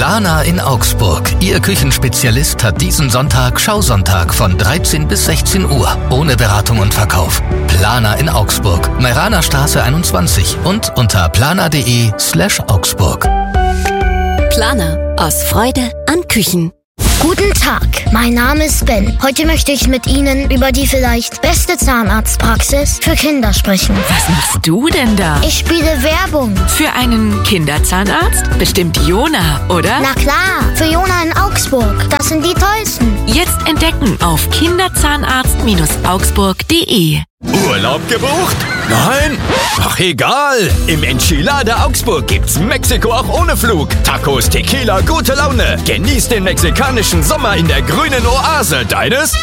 Planer in Augsburg. Ihr Küchenspezialist hat diesen Sonntag Schausonntag von 13 bis 16 Uhr. Ohne Beratung und Verkauf. Planer in Augsburg. Meiraner Straße 21 und unter planer.de/Augsburg. Planer. Aus Freude an Küchen. Guten Tag, mein Name ist Ben. Heute möchte ich mit Ihnen über die vielleicht beste Zahnarztpraxis für Kinder sprechen. Was machst du denn da? Ich spiele Werbung. Für einen Kinderzahnarzt? Bestimmt Jona, oder? Na klar, für Jona in Augsburg. Das sind die tollsten. Jetzt entdecken auf kinderzahnarzt-augsburg.de. Urlaub gebucht? Nein? Ach egal. Im Enchilada Augsburg gibt's Mexiko auch ohne Flug. Tacos, Tequila, gute Laune. Genießt den mexikanischen Sommer in der grünen Oase. Deines?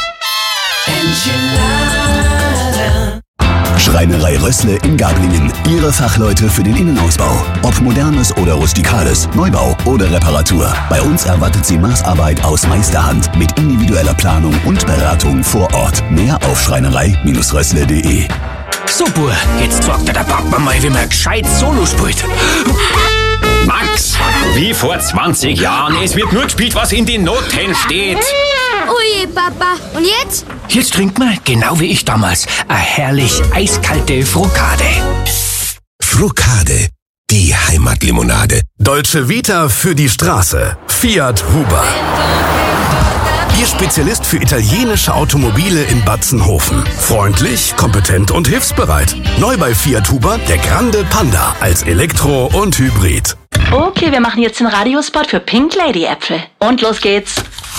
Enchilada. Schreinerei Rössle in Gablingen. Ihre Fachleute für den Innenausbau. Ob modernes oder rustikales, Neubau oder Reparatur. Bei uns erwartet Sie Maßarbeit aus Meisterhand mit individueller Planung und Beratung vor Ort. Mehr auf schreinerei-rössle.de. Super, jetzt sagt der Papa mal, wie man gescheit Solo spielt. Max, wie vor 20 Jahren. Es wird nur gespielt, was in den Noten steht. Ui, Papa. Und jetzt? Jetzt trinkt man, genau wie ich damals, eine herrlich eiskalte Frukade. Frukade, die Heimatlimonade. Deutsche Vita für die Straße. Fiat Huber. Ihr Spezialist für italienische Automobile in Batzenhofen. Freundlich, kompetent und hilfsbereit. Neu bei Fiat Huber der Grande Panda als Elektro und Hybrid. Okay, wir machen jetzt den Radiospot für Pink Lady Äpfel. Und los geht's.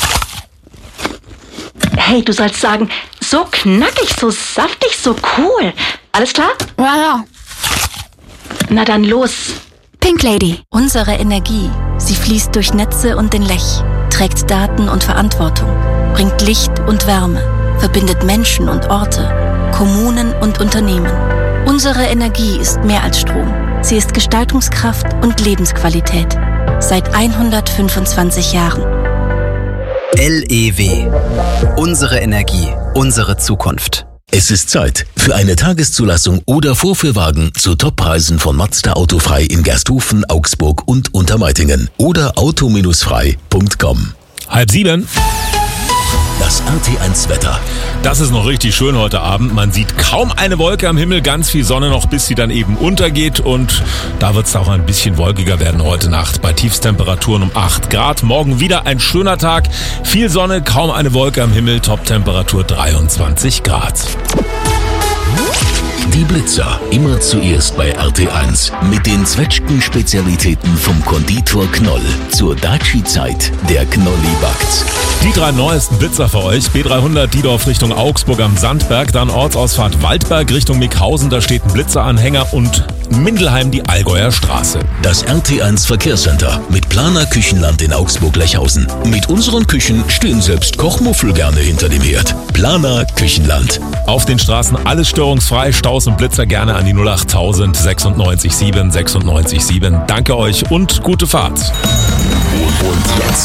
Hey, du sollst sagen, so knackig, so saftig, so cool. Alles klar? Ja. Na dann los. Pink Lady. Unsere Energie. Sie fließt durch Netze und den Lech, trägt Daten und Verantwortung, bringt Licht und Wärme, verbindet Menschen und Orte, Kommunen und Unternehmen. Unsere Energie ist mehr als Strom. Sie ist Gestaltungskraft und Lebensqualität. Seit 125 Jahren. LEW. Unsere Energie, unsere Zukunft. Es ist Zeit für eine Tageszulassung oder Vorführwagen zu Toppreisen von Mazda Autofrei in Gersthofen, Augsburg und Untermeitingen oder auto-frei.com. 6:30. Das RT1-Wetter. Das ist noch richtig schön heute Abend. Man sieht kaum eine Wolke am Himmel, ganz viel Sonne noch, bis sie dann eben untergeht. Und da wird es auch ein bisschen wolkiger werden heute Nacht bei Tiefstemperaturen um 8 Grad. Morgen wieder ein schöner Tag. Viel Sonne, kaum eine Wolke am Himmel, Toptemperatur 23 Grad. Die Blitzer, immer zuerst bei RT1 mit den Zwetschgen-Spezialitäten vom Konditor Knoll. Zur Daci-Zeit, der Knolli backt. Die 3 neuesten Blitzer für euch. B300 Diedorf Richtung Augsburg am Sandberg, dann Ortsausfahrt Waldberg Richtung Mickhausen, da steht ein Blitzeranhänger und Mindelheim die Allgäuer Straße. Das RT1 Verkehrscenter mit Planer Küchenland in Augsburg-Lechhausen. Mit unseren Küchen stehen selbst Kochmuffel gerne hinter dem Herd. Planer Küchenland. Auf den Straßen alles störungsfrei, Staus und Blitzer gerne an die 08000 96 7 96 7. Danke euch und gute Fahrt. Und jetzt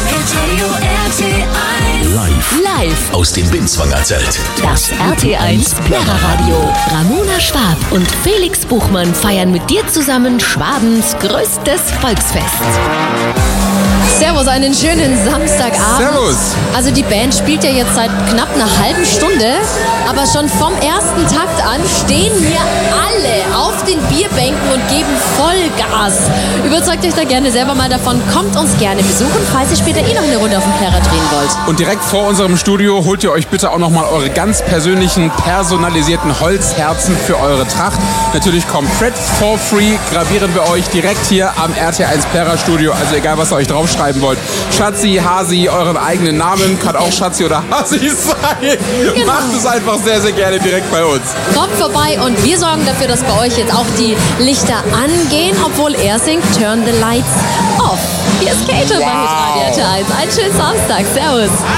live aus dem Binswanger Zelt. Das RT1 Plärrerradio. Ramona Schwab und Felix Buchmann feiern mit dir zusammen Schwabens größtes Volksfest. Servus, einen schönen Samstagabend. Servus. Also die Band spielt ja jetzt seit knapp einer halben Stunde, aber schon vom ersten Takt an stehen hier alle auf den Bierbänken und geben Vollgas. Überzeugt euch da gerne selber mal davon, kommt uns gerne besuchen, falls ihr später noch eine Runde auf dem Plärrer drehen wollt. Und direkt vor unserem Studio holt ihr euch bitte auch nochmal eure ganz persönlichen, personalisierten Holzherzen für eure Tracht. Natürlich komplett for free gravieren wir euch direkt hier am RT1 Plärrer Studio, also egal was ihr euch draufschreiben wollt. Schatzi, Hasi, euren eigenen Namen, kann auch Schatzi oder Hasi sein. Genau. Macht es einfach sehr, sehr gerne direkt bei uns. Kommt vorbei und wir sorgen dafür, dass bei euch jetzt auch die Lichter angehen, obwohl er singt Turn the Lights Off. Hier ist Kate bei Radio RT1. Einen schönen Samstag. Servus.